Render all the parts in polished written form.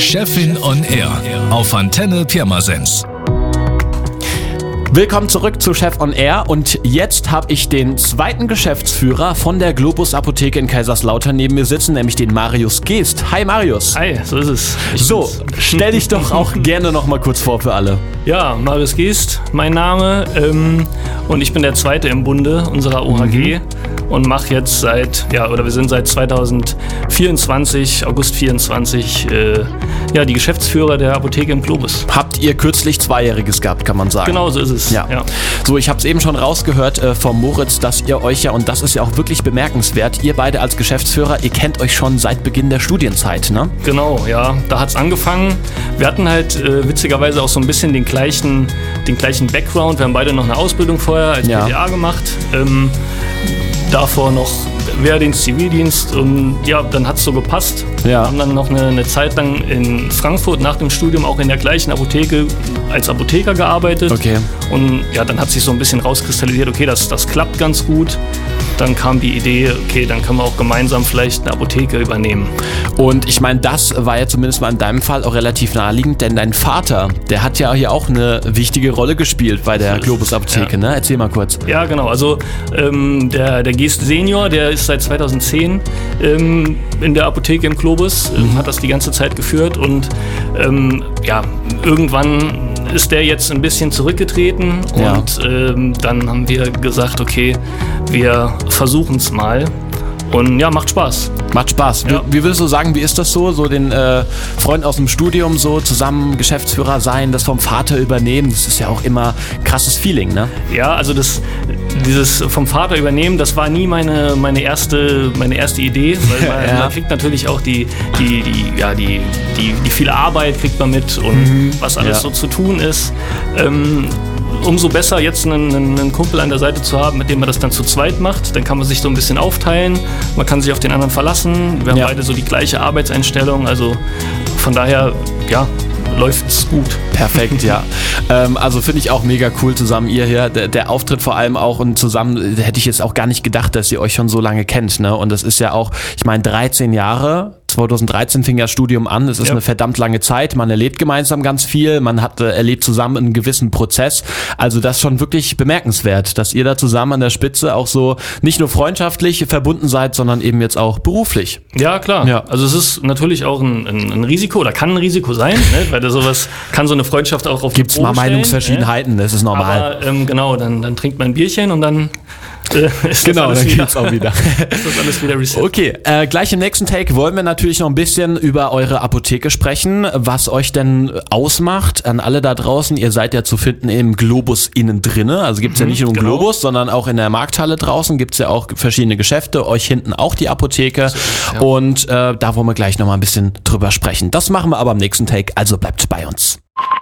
Chefin on Air auf Antenne Pirmasens. Willkommen zurück zu Chef on Air und jetzt habe ich den zweiten Geschäftsführer von der Globus Apotheke in Kaiserslautern neben mir sitzen, nämlich den Marius Geest. Hi Marius. Hi, so ist es. So, stell dich doch auch gerne noch mal kurz vor für alle. Ja, Marius Geest, mein Name, und ich bin der Zweite im Bunde unserer OHG und mache jetzt wir sind seit 2024, August 24, die Geschäftsführer der Apotheke im Globus. Habt ihr kürzlich Zweijähriges gehabt, kann man sagen. Genau, so ist es. Ja. So, ich habe es eben schon rausgehört vom Moritz, dass ihr euch ja, und das ist ja auch wirklich bemerkenswert, ihr beide als Geschäftsführer, ihr kennt euch schon seit Beginn der Studienzeit, ne? Genau, ja, da hat's angefangen. Wir hatten halt witzigerweise auch so ein bisschen den gleichen Background. Wir haben beide noch eine Ausbildung vorher als PTA gemacht. Davor noch Wehrdienst, Zivildienst und ja, dann hat's so gepasst. Ja. Wir haben dann noch eine Zeit lang in Frankfurt nach dem Studium auch in der gleichen Apotheke als Apotheker gearbeitet. Okay. Und ja, dann hat sich so ein bisschen rauskristallisiert, okay, das klappt ganz gut. Dann kam die Idee, okay, dann können wir auch gemeinsam vielleicht eine Apotheke übernehmen. Und ich meine, das war ja zumindest mal in deinem Fall auch relativ naheliegend, denn dein Vater, der hat ja hier auch eine wichtige Rolle gespielt bei der Globus Apotheke, ne? Erzähl mal kurz. Ja, genau. Also der Geest Senior, der ist seit 2010 in der Apotheke im Globus, hat das die ganze Zeit geführt und irgendwann ist der jetzt ein bisschen zurückgetreten und dann haben wir gesagt, okay, wir versuchen es mal und ja, macht Spaß. Macht Spaß. Ja. Wie würdest du sagen, wie ist das so den Freund aus dem Studium so zusammen Geschäftsführer sein, das vom Vater übernehmen, das ist ja auch immer ein krasses Feeling, ne? Ja, also dieses vom Vater übernehmen, das war nie meine erste Idee, weil man kriegt natürlich auch die viele Arbeit kriegt man mit und was alles so zu tun ist. Umso besser jetzt einen Kumpel an der Seite zu haben, mit dem man das dann zu zweit macht. Dann kann man sich so ein bisschen aufteilen, man kann sich auf den anderen verlassen. Wir haben beide so die gleiche Arbeitseinstellung, also von daher, läuft's gut. Perfekt, ja. Also finde ich auch mega cool zusammen, ihr hier, der Auftritt vor allem auch und zusammen, hätte ich jetzt auch gar nicht gedacht, dass ihr euch schon so lange kennt, ne? Und das ist ja auch, ich meine, 13 Jahre, 2013 fing das Studium an, es ist eine verdammt lange Zeit, man erlebt gemeinsam ganz viel, man erlebt zusammen einen gewissen Prozess, also das ist schon wirklich bemerkenswert, dass ihr da zusammen an der Spitze auch so nicht nur freundschaftlich verbunden seid, sondern eben jetzt auch beruflich. Ja, klar. Ja. Also es ist natürlich auch ein Risiko oder kann ein Risiko sein, ne? Weil sowas kann so eine Freundschaft auch auf die Probe stellen. Gibt's mal Meinungsverschiedenheiten, das ist normal. Aber genau, dann trinkt man ein Bierchen und dann ist dann geht's auch wieder. Ist das alles wieder reset. Okay, gleich im nächsten Take wollen wir natürlich noch ein bisschen über eure Apotheke sprechen, was euch denn ausmacht. An alle da draußen, ihr seid ja zu finden im Globus innen drinne, also gibt's ja nicht nur einen Globus, sondern auch in der Markthalle draußen gibt's ja auch verschiedene Geschäfte, euch hinten auch die Apotheke und da wollen wir gleich noch mal ein bisschen drüber sprechen. Das machen wir aber im nächsten Take, also bleibt bei uns.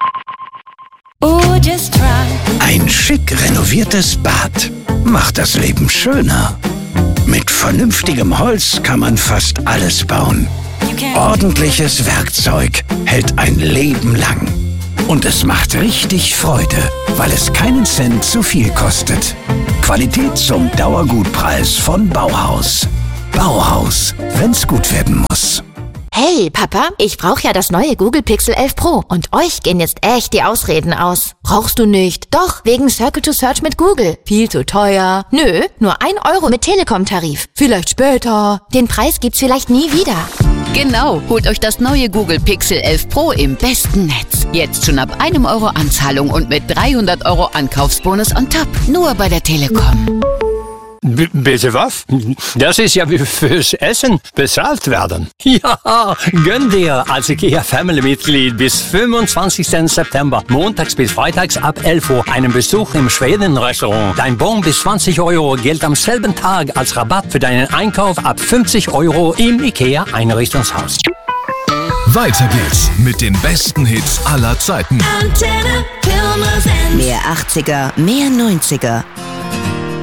Ein schick renoviertes Bad macht das Leben schöner. Mit vernünftigem Holz kann man fast alles bauen. Ordentliches Werkzeug hält ein Leben lang. Und es macht richtig Freude, weil es keinen Cent zu viel kostet. Qualität zum Dauergutpreis von Bauhaus. Bauhaus, wenn's gut werden muss. Hey, Papa, ich brauche ja das neue Google Pixel 11 Pro und euch gehen jetzt echt die Ausreden aus. Brauchst du nicht? Doch, wegen Circle to Search mit Google. Viel zu teuer. Nö, nur 1 Euro mit Telekom-Tarif. Vielleicht später. Den Preis gibt's vielleicht nie wieder. Genau, holt euch das neue Google Pixel 11 Pro im besten Netz. Jetzt schon ab 1 Euro Anzahlung und mit 300 Euro Ankaufsbonus on top. Nur bei der Telekom. Bitte was? Das ist ja wie fürs Essen bezahlt werden. Ja, gönn dir als IKEA-Family-Mitglied bis 25. September, montags bis freitags ab 11 Uhr, einen Besuch im Schweden-Restaurant. Dein Bon bis 20 Euro gilt am selben Tag als Rabatt für deinen Einkauf ab 50 Euro im IKEA-Einrichtungshaus. Weiter geht's mit den besten Hits aller Zeiten. Mehr 80er, mehr 90er.